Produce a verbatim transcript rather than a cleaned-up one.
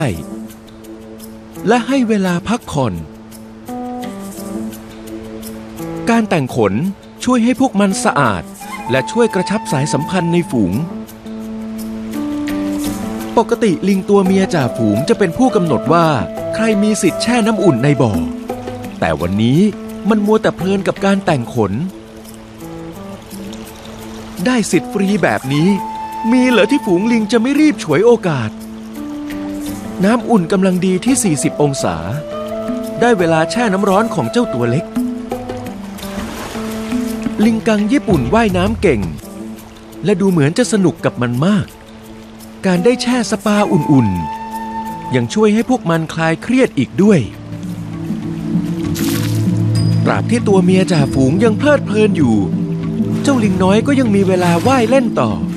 และให้เวลาพักผ่อนการแต่งขนช่วยให้พวกมันสะอาดและช่วยกระชับสายสัมพันธ์ในฝูงปกติลิงตัวเมียจ่าฝูงจะเป็นผู้กำหนดว่าใครมีสิทธิ์แช่น้ำอุ่นในบ่อแต่วันนี้มันมัวแต่เพลินกับการแต่งขนได้สิทธิ์ฟรีแบบนี้มีเหรอที่ฝูงลิงจะไม่รีบฉวยโอกาสน้ำอุ่นกำลังดีที่สี่สิบองศาได้เวลาแช่น้ำร้อนของเจ้าตัวเล็กลิงกังญี่ปุ่นว่ายน้ำเก่งและดูเหมือนจะสนุกกับมันมากการได้แช่สปาอุ่นๆยังช่วยให้พวกมันคลายเครียดอีกด้วยตราบที่ตัวเมียจ่าฝูงยังเพลิดเพลินอยู่เจ้าลิงน้อยก็ยังมีเวลาว่ายเล่นต่อ